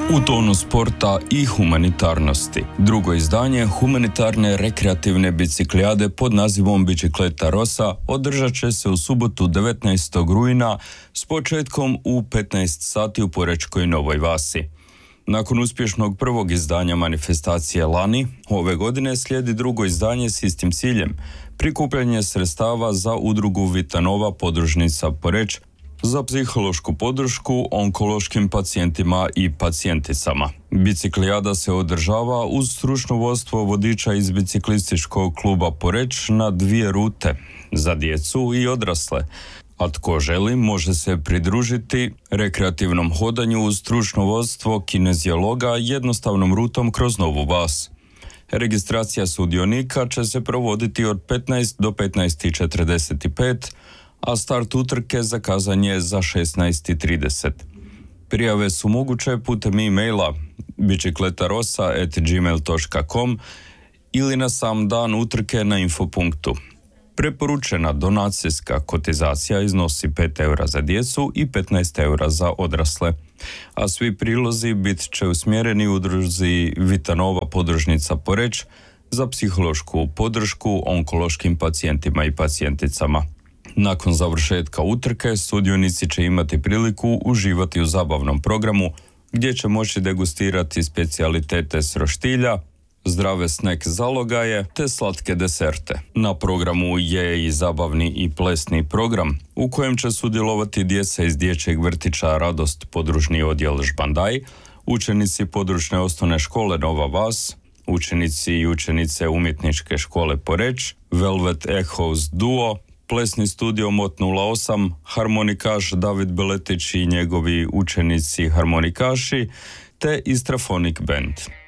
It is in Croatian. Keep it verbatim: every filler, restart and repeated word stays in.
U tonu sporta i humanitarnosti. Drugo izdanje humanitarne rekreativne biciklijade pod nazivom Bicikleta Rosa održat će se u subotu devetnaestog rujna s početkom u petnaest sati u Porečkoj Novoj Vasi. Nakon uspješnog prvog izdanja manifestacije lani, ove godine slijedi drugo izdanje s istim ciljem, prikupljanje sredstava za udrugu Vitanova podružnica Poreč za psihološku podršku onkološkim pacijentima i pacijenticama. Biciklijada se održava uz stručno vodstvo vodiča iz biciklističkog kluba Poreč na dvije rute, za djecu i odrasle, a tko želi može se pridružiti rekreativnom hodanju uz stručno vodstvo kinezijologa jednostavnom rutom kroz Novu Vas. Registracija sudionika će se provoditi od petnaest do petnaest i četrdeset pet, a start utrke zakazan je za šesnaest i trideset. Prijave su moguće putem e-maila bicikletarosa at gmail dot com ili na sam dan utrke na infopunktu. Preporučena donacijska kotizacija iznosi pet eura za djecu i petnaest eura za odrasle, a svi prilozi bit će usmjereni udruzi Vitanova podružnica Poreč za psihološku podršku onkološkim pacijentima i pacijenticama. Nakon završetka utrke, sudionici će imati priliku uživati u zabavnom programu gdje će moći degustirati specijalitete s roštilja, zdrave snack zalogaje te slatke deserte. Na programu je i zabavni i plesni program u kojem će sudjelovati djeca iz dječjeg vrtića Radost područni odjel Žbandaj, učenici područne osnovne škole Nova Vas, učenici i učenice umjetničke škole Poreč, Velvet Echoes Duo, plesni studio Mot nula osam, harmonikaš David Beletić i njegovi učenici harmonikaši te Istrafonic Band.